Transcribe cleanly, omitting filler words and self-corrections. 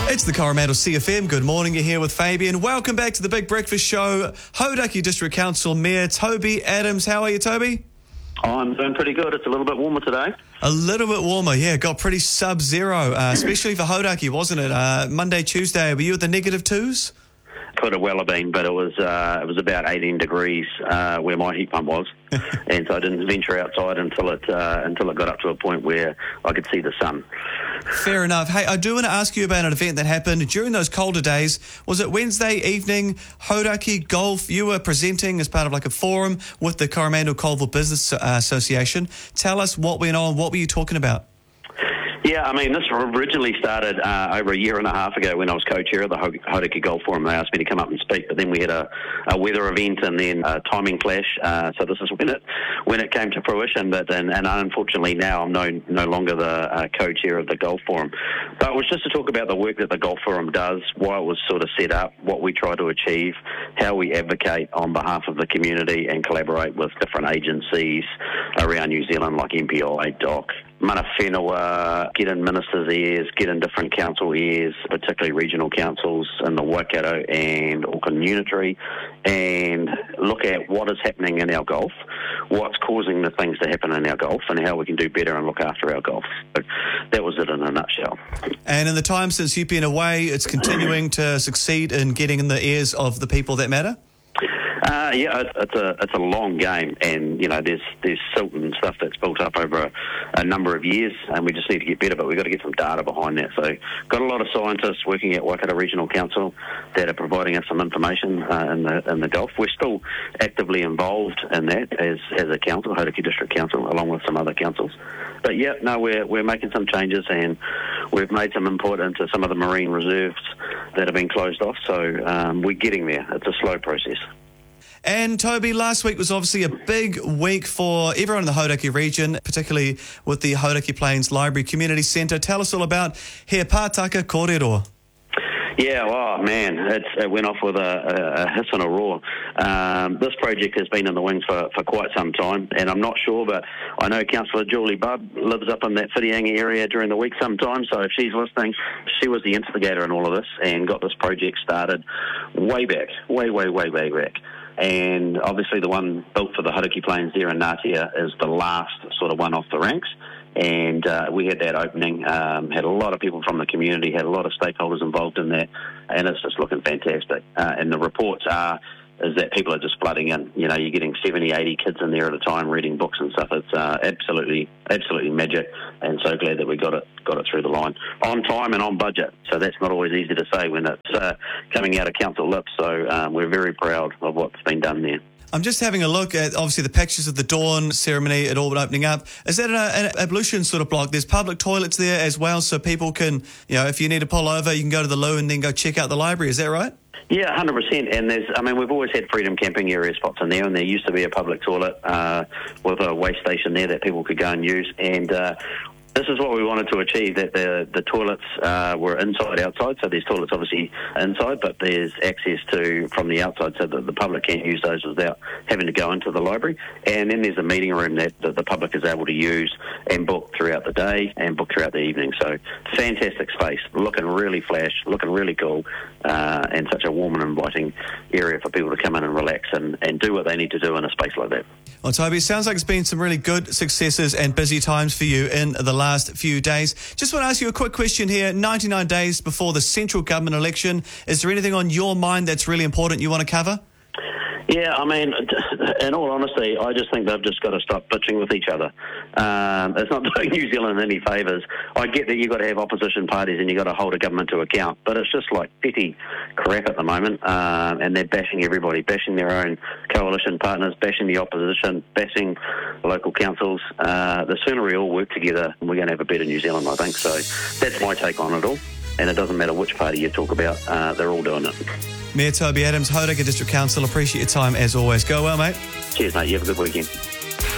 It's the Coromandel CFM. Good morning, you're here with Fabian. Welcome back to the Big Breakfast Show. Hauraki District Council Mayor Toby Adams. How are you, Toby? I'm doing pretty good. It's a little bit warmer today. A little bit warmer, yeah. Got pretty sub-zero, especially for Hauraki, wasn't it? Monday, Tuesday, were you at the negative twos? Could have well have been, but it was about 18 degrees where my heat pump was, and so I didn't venture outside until it got up to a point where I could see the sun. Fair enough. Hey, I do want to ask you about an event that happened during those colder days. Was it Wednesday evening, Hauraki Golf? You were presenting as part of like a forum with the Coromandel Colville Business Association. Tell us what went on. What were you talking about? Yeah, I mean, this originally started over a year and a half ago when I was co-chair of the Hauraki Golf Forum. They asked me to come up and speak, but then we had a weather event and then a timing clash. So this is when it came to fruition. And unfortunately now I'm no longer the co-chair of the Golf Forum. But it was just to talk about the work that the Golf Forum does, why it was sort of set up, what we try to achieve, how we advocate on behalf of the community and collaborate with different agencies around New Zealand like MPI, DOC, Mana Whenua, get in ministers' ears, get in different council ears, particularly regional councils in the Waikato and Auckland Unitary, and look at what is happening in our golf, what's causing the things to happen in our golf, and how we can do better and look after our golf. So that was it in a nutshell. And in the time since you've been away, it's continuing to succeed in getting in the ears of the people that matter? Yeah, it's a long game, and there's silt and stuff that's built up over a number of years, and we just need to get better. But we've got to get some data behind that. So, got a lot of scientists working at Waikato Regional Council that are providing us some information in the Gulf. We're still actively involved in that as a council, Hauraki District Council, along with some other councils. But yeah, no, we're making some changes, and we've made some input into some of the marine reserves that have been closed off. So we're getting there. It's a slow process. And Toby, last week was obviously a big week for everyone in the Hauraki region, particularly with the Hauraki Plains Library Community Centre. Tell us all about He Pātaka Kōrero. Yeah, oh man, it went off with a hiss and a roar. This project has been in the wings for quite some time, and I'm not sure, but I know Councillor Julie Bubb lives up in that Whitianga area during the week sometimes, so if she's listening, she was the instigator in all of this and got this project started way back. And obviously the one built for the Hauraki Plains there in Ngatea is the last sort of one off the ranks. And we had that opening, had a lot of people from the community, had a lot of stakeholders involved in that, and it's just looking fantastic. And the reports is that people are just flooding in. You're getting 70, 80 kids in there at a time reading books and stuff. It's absolutely magic, and so glad that we got it through the line on time and on budget. So that's not always easy to say when it's coming out of council lips. So we're very proud of what's been done there. I'm just having a look at, obviously, the pictures of the dawn ceremony, it all opening up. Is that an ablution sort of block? There's public toilets there as well, so people can, if you need to pull over, you can go to the loo and then go check out the library. Is that right? Yeah, 100%. And we've always had freedom camping area spots in there, and there used to be a public toilet with a waste station there that people could go and use. And this is what we wanted to achieve, that the toilets were inside, outside. So there's toilets obviously inside, but there's access to from the outside so that the public can use those without having to go into the library. And then there's a meeting room that the public is able to use and book throughout the day and book throughout the evening. So fantastic space, looking really flash, looking really cool, and such a warm and inviting area for people to come in and relax and do what they need to do in a space like that. Well, Toby, it sounds like it's been some really good successes and busy times for you in the last few days. Just want to ask you a quick question here. 99 days before the central government election, is there anything on your mind that's really important you want to cover? Yeah, I mean, in all honesty, I just think they've just got to stop bitching with each other. It's not doing New Zealand any favours. I get that you've got to have opposition parties and you've got to hold a government to account, but it's just like petty crap at the moment, and they're bashing everybody, bashing their own coalition partners, bashing the opposition, bashing local councils. The sooner we all work together, we're going to have a better New Zealand, I think. So that's my take on it all, and it doesn't matter which party you talk about, they're all doing it. Mayor Toby Adams, Hauraki District Council, appreciate your time as always. Go well, mate. Cheers, mate. You have a good weekend.